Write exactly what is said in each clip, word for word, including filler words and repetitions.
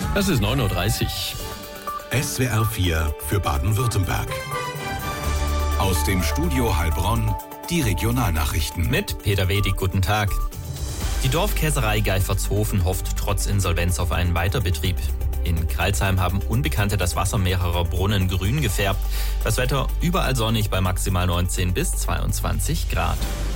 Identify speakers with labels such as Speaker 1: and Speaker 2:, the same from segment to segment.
Speaker 1: Das ist neun Uhr dreißig.
Speaker 2: S W R vier für Baden-Württemberg. Aus dem Studio Heilbronn die Regionalnachrichten.
Speaker 3: Mit Peter Wedig, guten Tag. Die Dorfkäserei Geifertshofen hofft trotz Insolvenz auf einen Weiterbetrieb. In Crailsheim haben Unbekannte das Wasser mehrerer Brunnen grün gefärbt. Das Wetter überall sonnig bei maximal neunzehn bis zweiundzwanzig Grad.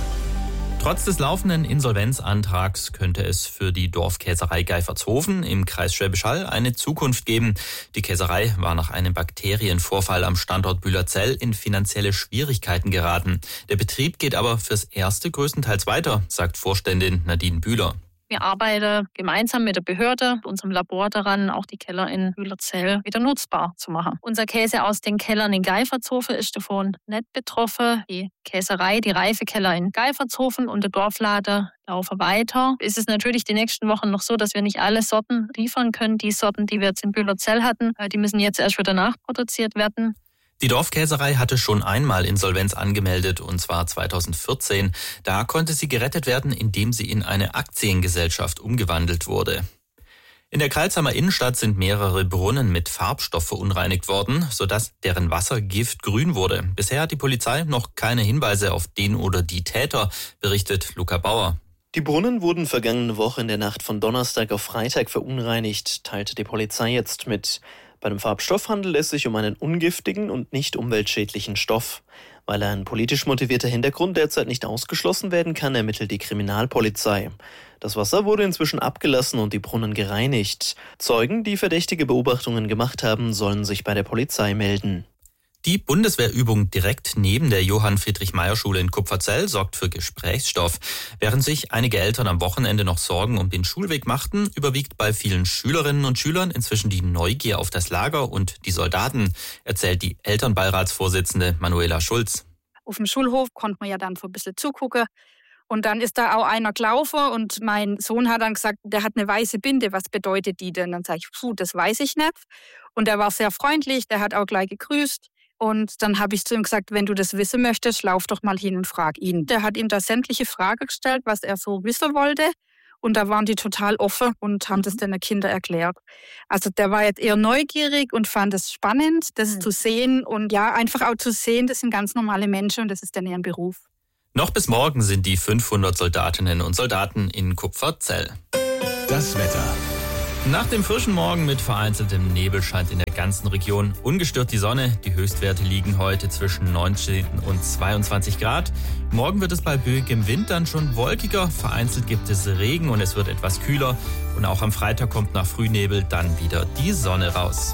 Speaker 3: Trotz des laufenden Insolvenzantrags könnte es für die Dorfkäserei Geifertshofen im Kreis Schwäbisch Hall eine Zukunft geben. Die Käserei war nach einem Bakterienvorfall am Standort Bühlerzell in finanzielle Schwierigkeiten geraten. Der Betrieb geht aber fürs Erste größtenteils weiter, sagt Vorständin Nadine Bühler.
Speaker 4: Wir arbeiten gemeinsam mit der Behörde, unserem Labor daran, auch die Keller in Bühlerzell wieder nutzbar zu machen. Unser Käse aus den Kellern in Geifertshofen ist davon nicht betroffen. Die Käserei, die Reifekeller in Geifertshofen und der Dorfladen laufen weiter. Es ist natürlich die nächsten Wochen noch so, dass wir nicht alle Sorten liefern können. Die Sorten, die wir jetzt in Bühlerzell hatten, die müssen jetzt erst wieder nachproduziert werden.
Speaker 3: Die Dorfkäserei hatte schon einmal Insolvenz angemeldet, und zwar zweitausendvierzehn. Da konnte sie gerettet werden, indem sie in eine Aktiengesellschaft umgewandelt wurde. In der Crailsheimer Innenstadt sind mehrere Brunnen mit Farbstoff verunreinigt worden, sodass deren Wasser giftgrün wurde. Bisher hat die Polizei noch keine Hinweise auf den oder die Täter, berichtet Luca Bauer.
Speaker 5: Die Brunnen wurden vergangene Woche in der Nacht von Donnerstag auf Freitag verunreinigt, teilte die Polizei jetzt mit. Bei dem Farbstoff handelt es sich um einen ungiftigen und nicht umweltschädlichen Stoff. Weil ein politisch motivierter Hintergrund derzeit nicht ausgeschlossen werden kann, ermittelt die Kriminalpolizei. Das Wasser wurde inzwischen abgelassen und die Brunnen gereinigt. Zeugen, die verdächtige Beobachtungen gemacht haben, sollen sich bei der Polizei melden.
Speaker 3: Die Bundeswehrübung direkt neben der Johann-Friedrich-Meyer-Schule in Kupferzell sorgt für Gesprächsstoff. Während sich einige Eltern am Wochenende noch Sorgen um den Schulweg machten, überwiegt bei vielen Schülerinnen und Schülern inzwischen die Neugier auf das Lager und die Soldaten, erzählt die Elternbeiratsvorsitzende Manuela Schulz.
Speaker 6: Auf dem Schulhof konnte man ja dann so ein bisschen zugucken. Und dann ist da auch einer gelaufen und mein Sohn hat dann gesagt, der hat eine weiße Binde, was bedeutet die denn? Dann sage ich, puh, das weiß ich nicht. Und er war sehr freundlich, der hat auch gleich gegrüßt. Und dann habe ich zu ihm gesagt, wenn du das wissen möchtest, lauf doch mal hin und frag ihn. Der hat ihm da sämtliche Fragen gestellt, was er so wissen wollte. Und da waren die total offen und haben das den Kindern erklärt. Also der war jetzt eher neugierig und fand es spannend, das mhm. zu sehen. Und ja, einfach auch zu sehen, das sind ganz normale Menschen und das ist dann ihr Beruf.
Speaker 3: Noch bis morgen sind die fünfhundert Soldatinnen und Soldaten in Kupferzell.
Speaker 2: Das Wetter.
Speaker 3: Nach dem frischen Morgen mit vereinzeltem Nebel scheint in der ganzen Region ungestört die Sonne. Die Höchstwerte liegen heute zwischen neunzehn und zweiundzwanzig Grad. Morgen wird es bei böigem Wind dann schon wolkiger. Vereinzelt gibt es Regen und es wird etwas kühler. Und auch am Freitag kommt nach Frühnebel dann wieder die Sonne raus.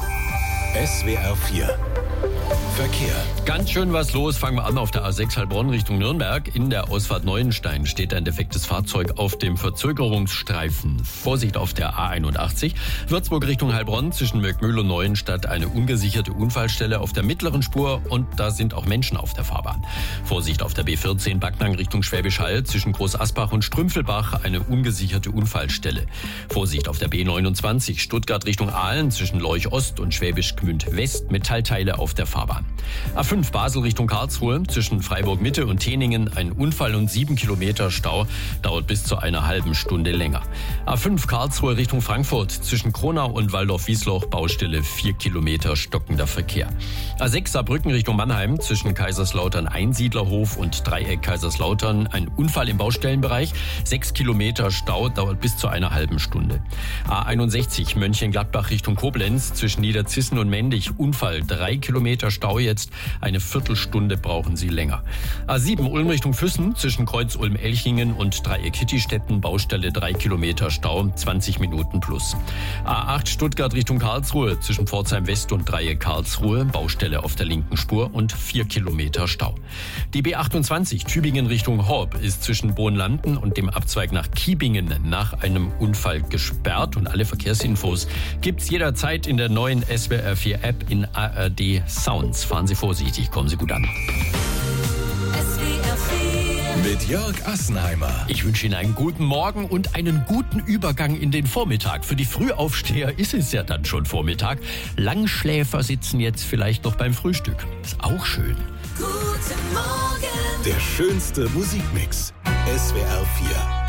Speaker 2: S W R vier Verkehr.
Speaker 1: Ganz schön was los. Fangen wir an auf der A sechs Heilbronn Richtung Nürnberg. In der Ausfahrt Neuenstein steht ein defektes Fahrzeug auf dem Verzögerungsstreifen. Vorsicht auf der A einundachtzig. Würzburg Richtung Heilbronn zwischen Möckmühl und Neuenstadt eine ungesicherte Unfallstelle auf der mittleren Spur und da sind auch Menschen auf der Fahrbahn. Vorsicht auf der B vierzehn Backnang Richtung Schwäbisch Hall zwischen Groß Asbach und Strümpfelbach eine ungesicherte Unfallstelle. Vorsicht auf der B neunundzwanzig Stuttgart Richtung Aalen zwischen Leuch Ost und Schwäbisch Gmünd West Metallteile auf der Fahrbahn. A fünf Basel Richtung Karlsruhe zwischen Freiburg Mitte und Teningen ein Unfall und sieben Kilometer Stau, dauert bis zu einer halben Stunde länger. A fünf Karlsruhe Richtung Frankfurt zwischen Kronau und Waldorf-Wiesloch Baustelle vier Kilometer stockender Verkehr. A sechs Saarbrücken Richtung Mannheim zwischen Kaiserslautern Einsiedlerhof und Dreieck Kaiserslautern ein Unfall im Baustellenbereich, sechs Kilometer Stau, dauert bis zu einer halben Stunde. A einundsechzig Mönchengladbach Richtung Koblenz zwischen Niederzissen und Mendig Unfall, drei Kilometer Stau jetzt, eine Viertelstunde brauchen Sie länger. A sieben Ulm Richtung Füssen zwischen Kreuz Ulm-Elchingen und Dreieck Hittistetten Baustelle drei Kilometer Stau, zwanzig Minuten plus. A acht Stuttgart Richtung Karlsruhe zwischen Pforzheim West und Dreieck Karlsruhe Baustelle auf der linken Spur und vier Kilometer Stau. Die B achtundzwanzig Tübingen Richtung Horb ist zwischen Bohnlanden und dem Abzweig nach Kiebingen nach einem Unfall gesperrt und alle Verkehrsinfos gibt's jederzeit in der neuen S W R vier App in A R D Sounds. Fahren Sie vorsichtig, kommen Sie gut an.
Speaker 2: Mit Jörg Assenheimer.
Speaker 1: Ich wünsche Ihnen einen guten Morgen und einen guten Übergang in den Vormittag. Für die Frühaufsteher ist es ja dann schon Vormittag. Langschläfer sitzen jetzt vielleicht noch beim Frühstück. Ist auch schön.
Speaker 2: Guten Morgen. Der schönste Musikmix. S W R vier.